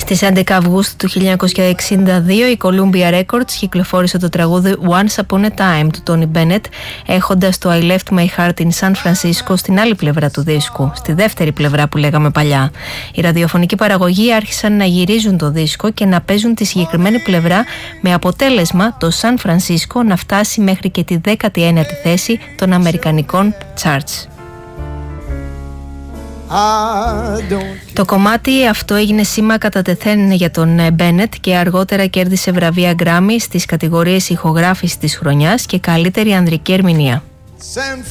Στις 11 Αυγούστου του 1962 η Columbia Records κυκλοφόρησε το τραγούδι Once Upon a Time του Tony Bennett, έχοντας το I Left My Heart in San Francisco στην άλλη πλευρά του δίσκου, στη δεύτερη πλευρά που λέγαμε παλιά. Οι ραδιοφωνικοί παραγωγοί άρχισαν να γυρίζουν το δίσκο και να παίζουν τη συγκεκριμένη πλευρά, με αποτέλεσμα το San Francisco να φτάσει μέχρι και τη 19η θέση των αμερικανικών charts. Το κομμάτι αυτό έγινε σήμα κατά τεθέν για τον Μπένετ και αργότερα κέρδισε βραβεία Grammy στις κατηγορίες ηχογράφηση της χρονιάς και καλύτερη ανδρική ερμηνεία.